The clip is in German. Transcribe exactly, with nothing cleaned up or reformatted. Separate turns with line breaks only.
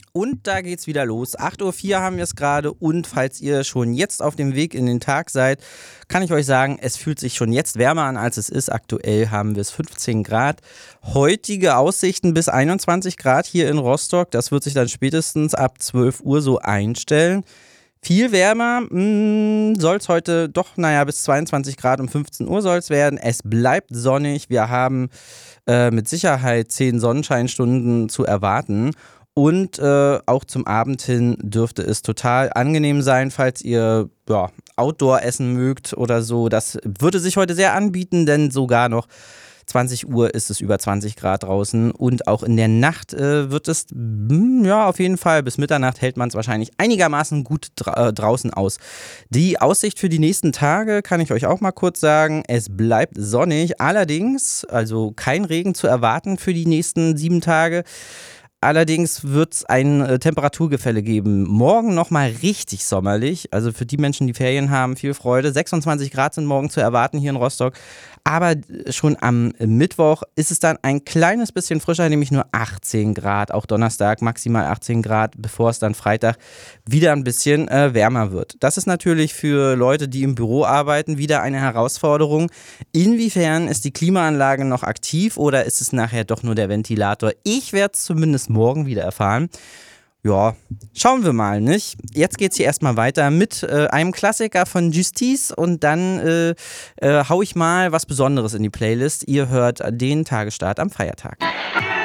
Und da geht's wieder los. acht Uhr vier haben wir es gerade und falls ihr schon jetzt auf dem Weg in den Tag seid, kann ich euch sagen, es fühlt sich schon jetzt wärmer an, als es ist. Aktuell haben wir es fünfzehn Grad. Heutige Aussichten bis einundzwanzig Grad hier in Rostock. Das wird sich dann spätestens ab zwölf Uhr so einstellen. Viel wärmer soll es heute doch, naja, bis zweiundzwanzig Grad um fünfzehn Uhr soll es werden. Es bleibt sonnig. Wir haben äh, mit Sicherheit zehn Sonnenscheinstunden zu erwarten. Und äh, auch zum Abend hin dürfte es total angenehm sein, falls ihr ja, Outdoor essen mögt oder so. Das würde sich heute sehr anbieten, denn sogar noch zwanzig Uhr ist es über zwanzig Grad draußen. Und auch in der Nacht äh, wird es, mh, ja, auf jeden Fall, bis Mitternacht hält man es wahrscheinlich einigermaßen gut dra- äh, draußen aus. Die Aussicht für die nächsten Tage kann ich euch auch mal kurz sagen. Es bleibt sonnig, allerdings, also kein Regen zu erwarten für die nächsten sieben Tage. Allerdings wird es ein äh, Temperaturgefälle geben. Morgen nochmal richtig sommerlich. Also für die Menschen, die Ferien haben, viel Freude. sechsundzwanzig Grad sind morgen zu erwarten hier in Rostock. Aber schon am Mittwoch ist es dann ein kleines bisschen frischer, nämlich nur achtzehn Grad. Auch Donnerstag maximal achtzehn Grad, bevor es dann Freitag wieder ein bisschen äh, wärmer wird. Das ist natürlich für Leute, die im Büro arbeiten, wieder eine Herausforderung. Inwiefern ist die Klimaanlage noch aktiv oder ist es nachher doch nur der Ventilator? Ich werde es zumindest morgen wieder erfahren. Ja, schauen wir mal, nicht? Jetzt geht's hier erstmal weiter mit äh, einem Klassiker von Justice und dann äh, äh, hau ich mal was Besonderes in die Playlist. Ihr hört den Tagesstart am Feiertag.